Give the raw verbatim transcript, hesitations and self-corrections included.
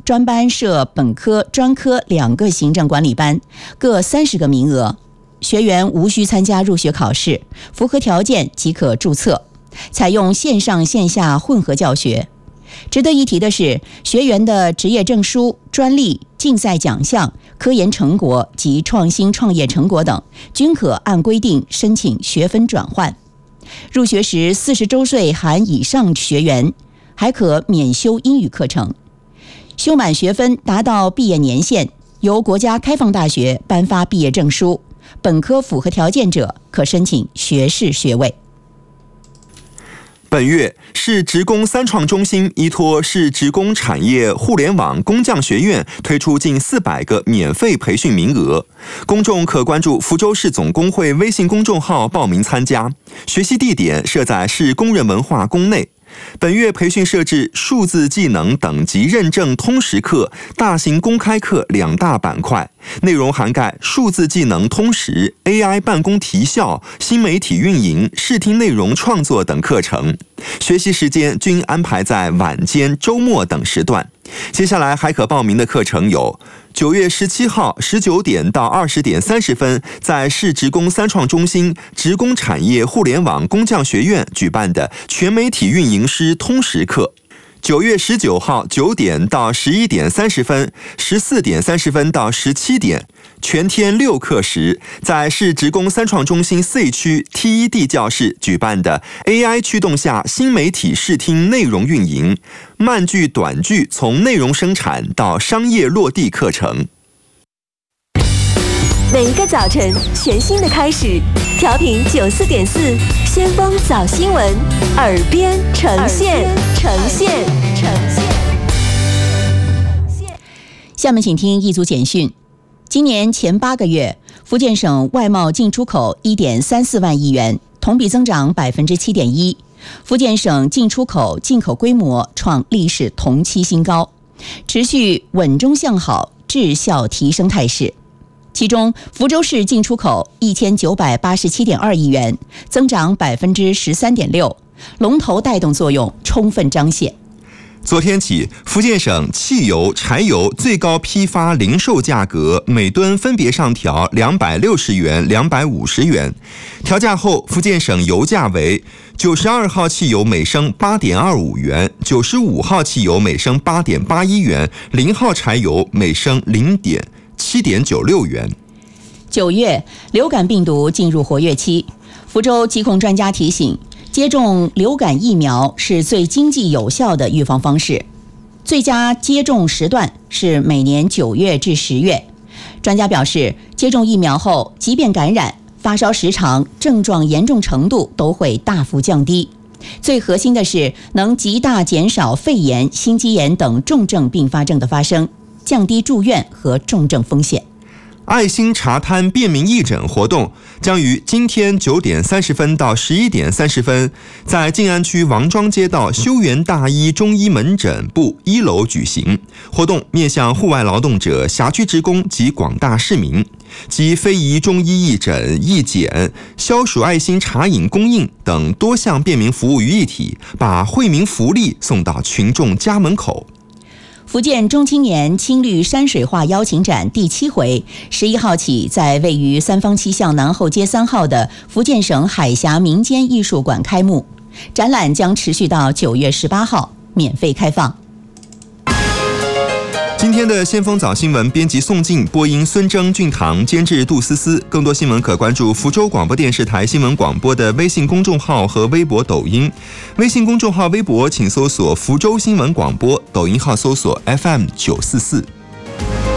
专班设本科、专科两个行政管理班，各三十个名额。学员无需参加入学考试，符合条件即可注册，采用线上线下混合教学。值得一提的是，学员的职业证书、专利、竞赛奖项、科研成果及创新创业成果等，均可按规定申请学分转换。入学时四十周岁含以上学员还可免修英语课程。修满学分达到毕业年限，由国家开放大学颁发毕业证书。本科符合条件者可申请学士学位。 本月，市职工三创中心依托市职工产业互联网工匠学院推出近四百个免费培训名额，公众可关注福州市总工会微信公众号报名参加。学习地点设在市工人文化宫内。本月培训设置数字技能等级认证通识课、大型公开课两大板块，内容涵盖数字技能通识、A I 办公提效、新媒体运营、视听内容创作等课程。学习时间均安排在晚间、周末等时段。接下来还可报名的课程有：九月十七号十九点到二十点三十分，在市职工三创中心职工产业互联网工匠学院举办的全媒体运营师通识课；九月十九号九点到十一点三十分，十四点三十分到十七点，全天六课时，在市职工三创中心 C 区 T 一 D 教室举办的 A I 驱动下新媒体视听内容运营、慢剧短剧从内容生产到商业落地课程。 每一个早晨，全新的开始。调频九四点四，先锋早新闻，耳边呈现，呈现，呈现。 下面请听一组简讯。今年前八个月，福建省外贸进出口 一点三四万亿元，同比增长 百分之七点一。福建省进出口进口规模创历史同期新高，持续稳中向好、质效提升态势。其中，福州市进出口一千九百八十七点二亿元，增长 百分之十三点六， 龙头带动作用充分彰显。 昨天起，福建省汽油、柴油最高批发零售价格每吨分别上调两百六十元、两百五十元。调价后，福建省油价为九十二号汽油每升 八点二五元，九十五号汽油每升 八点八一元，零号柴油每升零点七点九六元。 九月，流感病毒进入活跃期，福州疾控专家提醒，接种流感疫苗是最经济有效的预防方式，最佳接种时段是每年九月至十月。专家表示，接种疫苗后，即便感染、发烧时长、症状严重程度都会大幅降低。最核心的是，能极大减少肺炎、心肌炎等重症并发症的发生，降低住院和重症风险。 爱心茶摊便民义诊活动将于今天九点三十分到十一点三十分，在静安区王庄街道修源大医中医门诊部一楼举行。活动面向户外劳动者、辖区职工及广大市民，集非遗中医义诊、义检、消暑爱心茶饮供应等多项便民服务于一体，把惠民福利送到群众家门口。 福建中青年青绿山水画邀请展第七回，十一号起在位于三坊七巷南后街三号的福建省海峡民间艺术馆开幕，展览将持续到九月十八号，免费开放。 今天的先锋早新闻，编辑宋静，播音孙征、俊堂，监制杜思思。更多新闻可关注福州广播电视台新闻广播的微信公众号和微博、抖音。微信公众号、微博请搜索福州新闻广播，抖音号搜索 F M 九四四。